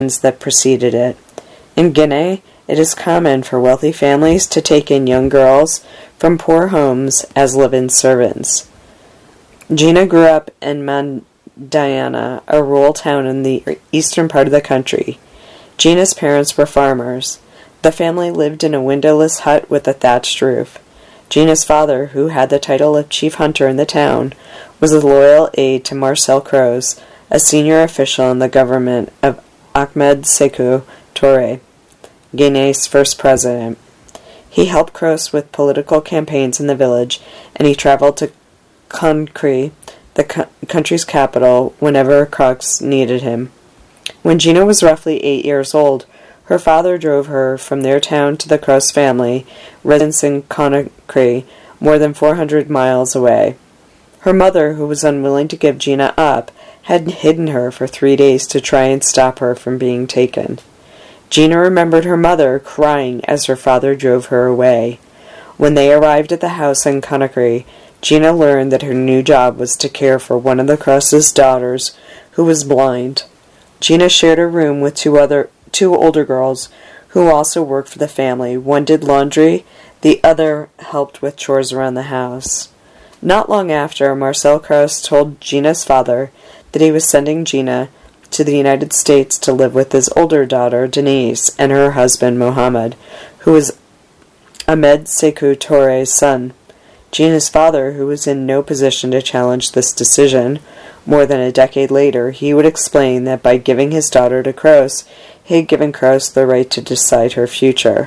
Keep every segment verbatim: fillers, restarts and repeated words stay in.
that preceded it. In Guinea, it is common for wealthy families to take in young girls from poor homes as live-in servants. Gina grew up in Mandiana, a rural town in the eastern part of the country. Gina's parents were farmers. The family lived in a windowless hut with a thatched roof. Gina's father, who had the title of chief hunter in the town, was a loyal aide to Marcel Croce, a senior official in the government of Ahmed Sékou Touré, Guinea's first president. He helped Croce with political campaigns in the village, and he traveled to Conakry, the co- country's capital, whenever Croce needed him. When Gina was roughly eight years old, her father drove her from their town to the Croce family residence in Conakry, more than four hundred miles away. Her mother, who was unwilling to give Gina up, had hidden her for three days to try and stop her from being taken. Gina remembered her mother crying as her father drove her away. When they arrived at the house in Conakry, Gina learned that her new job was to care for one of the Croce's daughters, who was blind. Gina shared a room with two other two older girls who also worked for the family. One did laundry, the other helped with chores around the house. Not long after, Marcel Croce told Gina's father that he was sending Gina to the United States to live with his older daughter, Denise, and her husband, Mohammed, who was Ahmed Sékou Touré's son. Gina's father, who was in no position to challenge this decision, more than a decade later, he would explain that by giving his daughter to Croce, he had given Croce the right to decide her future.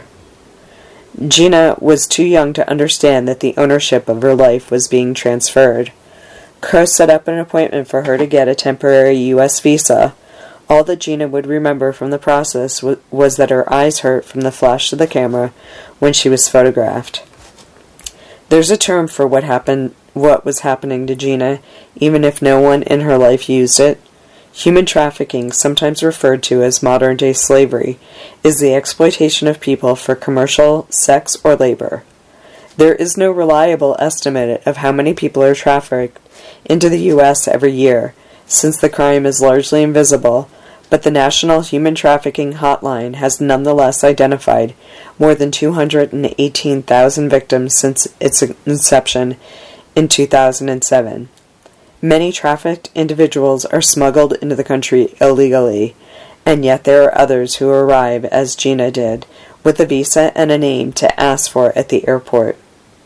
Gina was too young to understand that the ownership of her life was being transferred. Croce set up an appointment for her to get a temporary U S visa. All that Gina would remember from the process w- was that her eyes hurt from the flash of the camera when she was photographed. There's a term for what happened, what was happening to Gina, even if no one in her life used it. Human trafficking, sometimes referred to as modern-day slavery, is the exploitation of people for commercial, sex, or labor. There is no reliable estimate of how many people are trafficked into the U S every year, since the crime is largely invisible, but the National Human Trafficking Hotline has nonetheless identified more than two hundred eighteen thousand victims since its inception in two thousand seven. Many trafficked individuals are smuggled into the country illegally, and yet there are others who arrive, as Gina did, with a visa and a name to ask for at the airport.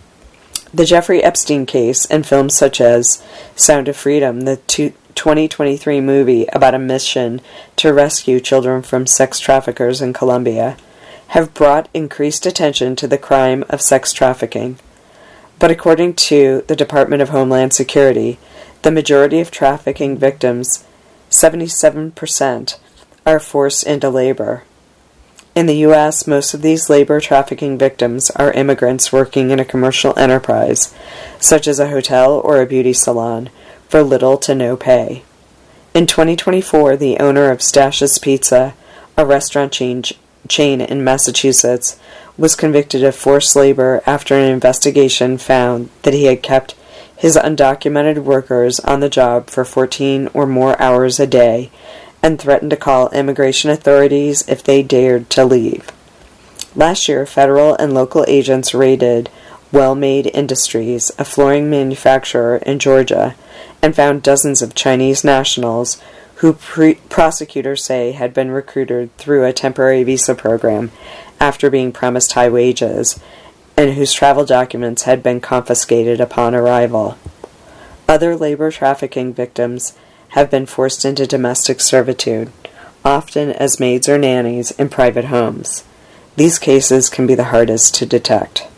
The Jeffrey Epstein case and films such as Sound of Freedom, the twenty twenty-three movie about a mission to rescue children from sex traffickers in Colombia, have brought increased attention to the crime of sex trafficking. But according to the Department of Homeland Security, the majority of trafficking victims, seventy-seven percent, are forced into labor. In the U S, most of these labor trafficking victims are immigrants working in a commercial enterprise, such as a hotel or a beauty salon, for little to no pay. In twenty twenty-four, the owner of Stash's Pizza, a restaurant chain, chain in Massachusetts, was convicted of forced labor after an investigation found that he had kept his undocumented workers on the job for fourteen or more hours a day and threatened to call immigration authorities if they dared to leave. Last year, federal and local agents raided Well-Made Industries, a flooring manufacturer in Georgia, and found dozens of Chinese nationals who pre- prosecutors say had been recruited through a temporary visa program after being promised high wages, and whose travel documents had been confiscated upon arrival. Other labor trafficking victims have been forced into domestic servitude, often as maids or nannies in private homes. These cases can be the hardest to detect.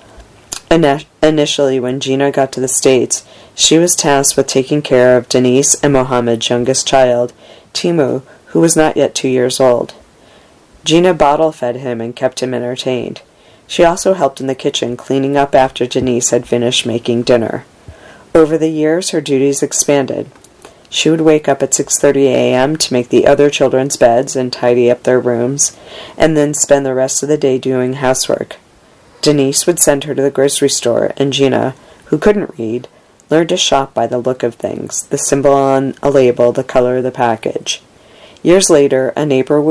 In- initially, when Gina got to the States, she was tasked with taking care of Denise and Mohammed's youngest child, Timu, who was not yet two years old. Gina bottle-fed him and kept him entertained. She also helped in the kitchen, cleaning up after Denise had finished making dinner. Over the years, her duties expanded. She would wake up at six thirty a.m. to make the other children's beds and tidy up their rooms, and then spend the rest of the day doing housework. Denise would send her to the grocery store, and Gina, who couldn't read, learned to shop by the look of things, the symbol on a label, the color of the package. Years later, a neighbor